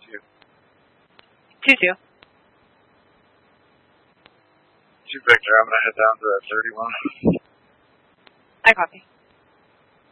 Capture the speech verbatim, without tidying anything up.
two. Two two. Two Victor, I'm gonna head down to thirty-one. I copy.